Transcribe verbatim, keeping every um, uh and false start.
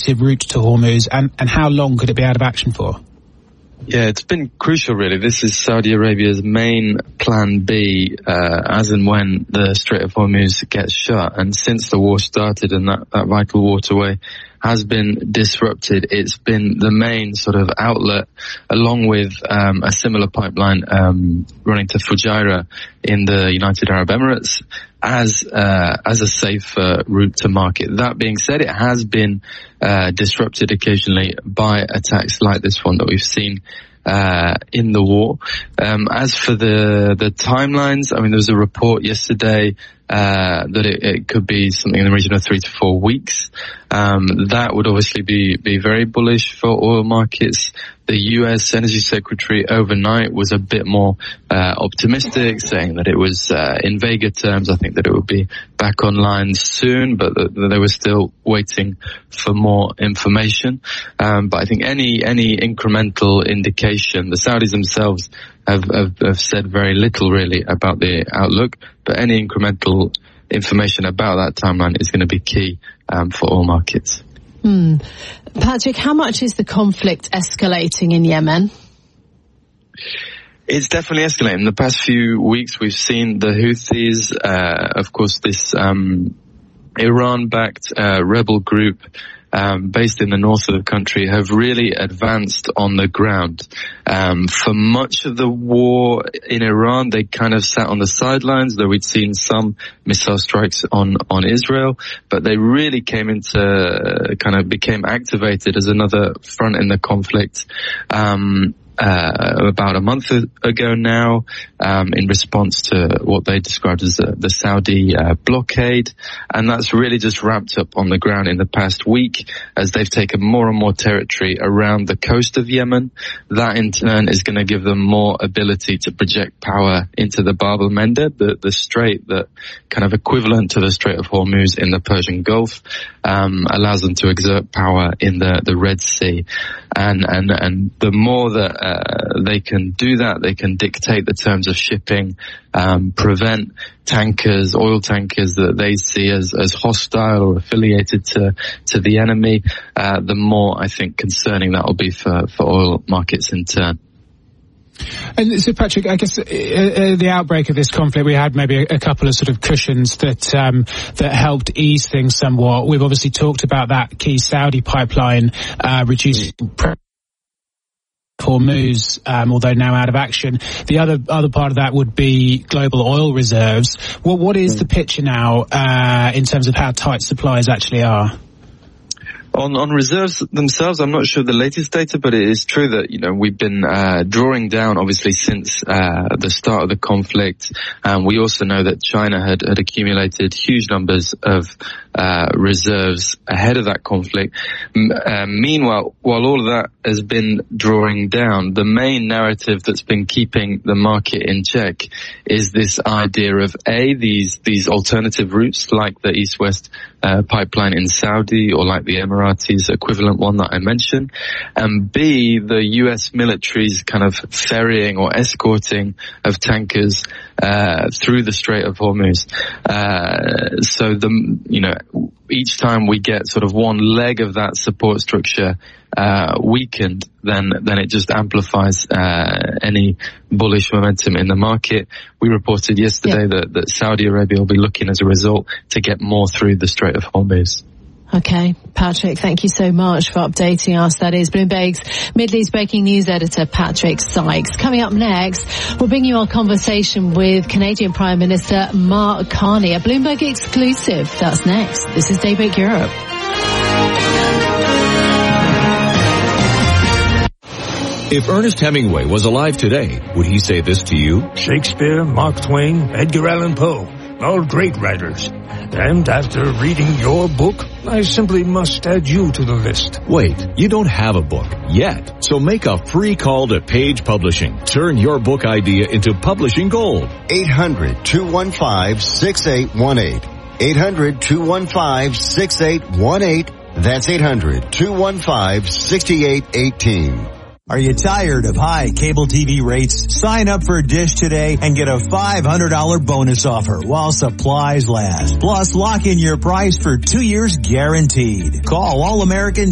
alternative route to Hormuz, and, and how long could it be out of action for? Yeah, it's been crucial, really. This is Saudi Arabia's main plan B, uh, as and when the Strait of Hormuz gets shut. And since the war started and that, that vital waterway has been disrupted, it's been the main sort of outlet, along with um, a similar pipeline um, running to Fujairah in the United Arab Emirates, as uh, as a safer route to market. That being said, it has been uh, disrupted occasionally by attacks like this one that we've seen uh in the war. Um as for the the timelines, I mean, there was a report yesterday uh that it, it could be something in the region of three to four weeks. Um that would obviously be be very bullish for oil markets. The U S Energy Secretary overnight was a bit more uh, optimistic, saying that it was, uh, in vaguer terms, I think that it would be back online soon, but that, that they were still waiting for more information. Um, but I think any any incremental indication, the Saudis themselves have, have, have said very little really about the outlook, but any incremental information about that timeline is going to be key um, for oil markets. Hmm. Patrick, how much is the conflict escalating in Yemen? It's definitely escalating. In the past few weeks, we've seen the Houthis, uh, of course, this um, Iran-backed uh, rebel group um, based in the north of the country, have really advanced on the ground. Um, for much of the war in Iran, they kind of sat on the sidelines, though we'd seen some missile strikes on, on Israel, but they really came into, uh, kind of became activated as another front in the conflict. Um, Uh, about a month ago now, um, in response to what they described as the, the Saudi uh, blockade. And that's really just ramped up on the ground in the past week as they've taken more and more territory around the coast of Yemen. That in turn is going to give them more ability to project power into the Bab el-Mandeb, the, the strait that kind of equivalent to the Strait of Hormuz in the Persian Gulf, um, allows them to exert power in the, the Red Sea. And, and, and the more that Uh, they can do that, they can dictate the terms of shipping, um, prevent tankers, oil tankers that they see as, as hostile or affiliated to, to the enemy, uh, the more, I think, concerning that will be for, for oil markets in turn. And so, Patrick, I guess uh, uh, the outbreak of this conflict, we had maybe a, a couple of sort of cushions that um, that helped ease things somewhat. We've obviously talked about that key Saudi pipeline uh, reducing pressure Hormuz, um, although now out of action. The other other part of that would be global oil reserves. Well, what is the picture now uh, in terms of how tight supplies actually are? On, on reserves themselves, I'm not sure the latest data, but it is true that, you know, we've been uh, drawing down, obviously, since uh, the start of the conflict. Um, we also know that China had, had accumulated huge numbers of uh, reserves ahead of that conflict. M- uh, meanwhile, while all of that has been drawing down, the main narrative that's been keeping the market in check is this idea of, A, these, these alternative routes like the East-West uh, pipeline in Saudi or like the Emirates equivalent one that I mentioned, and B, the U S military's kind of ferrying or escorting of tankers uh, through the Strait of Hormuz. Uh, so the, you know, each time we get sort of one leg of that support structure uh, weakened, then then it just amplifies uh, any bullish momentum in the market. We reported yesterday yeah. that, that Saudi Arabia will be looking as a result to get more through the Strait of Hormuz. Okay, Patrick, thank you so much for updating us. That is Bloomberg's Middle East breaking news editor, Patrick Sykes. Coming up next, we'll bring you our conversation with Canadian Prime Minister Mark Carney, a Bloomberg exclusive. That's next. This is Daybreak Europe. If Ernest Hemingway was alive today, would he say this to you? Shakespeare, Mark Twain, Edgar Allan Poe, all great writers. And after reading your book, I simply must add you to the list. Wait, you don't have a book yet. So make a free call to Page Publishing. Turn your book idea into publishing gold. eight hundred, two one five, six eight one eight. eight hundred, two one five, six eight one eight. That's eight hundred, two one five, six eight one eight. Are you tired of high cable T V rates? Sign up for Dish today and get a five hundred dollars bonus offer while supplies last. Plus, lock in your price for two years guaranteed. Call All American